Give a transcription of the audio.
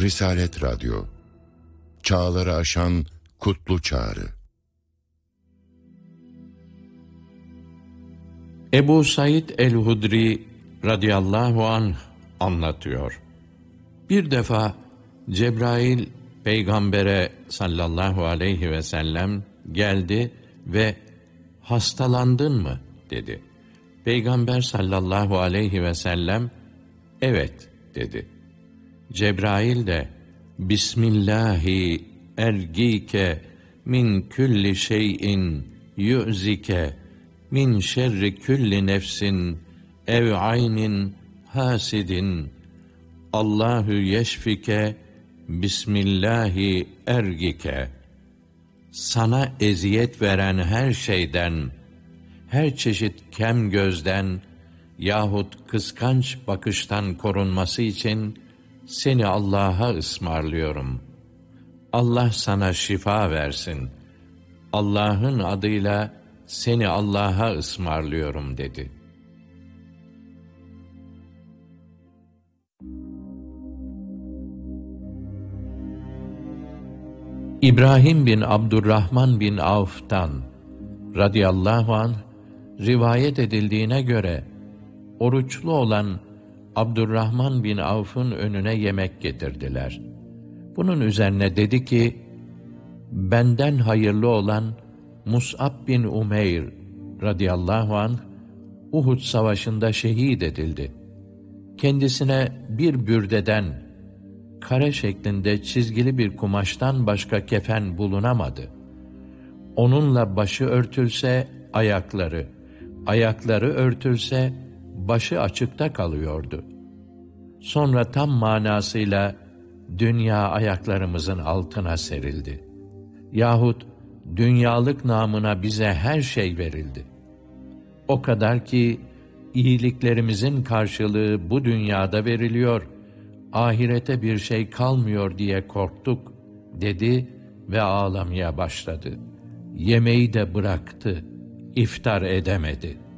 Risalet Radyo, çağları aşan kutlu çağrı. Ebu Said el-Hudri radıyallahu anh anlatıyor. Bir defa Cebrail peygambere sallallahu aleyhi ve sellem geldi ve hastalandın mı dedi. Peygamber sallallahu aleyhi ve sellem evet dedi. Cebrail de Bismillahi ergike min külli şeyin yu'zike min şerri külli nefsin ev aynin hasidin Allahu yeşfike Bismillahi ergike. Sana eziyet veren her şeyden, her çeşit kem gözden yahut kıskanç bakıştan korunması için seni Allah'a ısmarlıyorum. Allah sana şifa versin. Allah'ın adıyla seni Allah'a ısmarlıyorum dedi. İbrahim bin Abdurrahman bin Avf'tan radıyallahu anh rivayet edildiğine göre oruçlu olan Abdurrahman bin Avf'ın önüne yemek getirdiler. Bunun üzerine dedi ki, benden hayırlı olan Mus'ab bin Umeyr radıyallahu anh Uhud savaşında şehit edildi. Kendisine bir bürdeden, kare şeklinde çizgili bir kumaştan başka kefen bulunamadı. Onunla başı örtülse ayakları, ayakları örtülse başı açıkta kalıyordu. Sonra tam manasıyla dünya ayaklarımızın altına serildi. Yahut dünyalık namına bize her şey verildi. O kadar ki iyiliklerimizin karşılığı bu dünyada veriliyor, ahirete bir şey kalmıyor diye korktuk dedi ve ağlamaya başladı. Yemeği de bıraktı, iftar edemedi.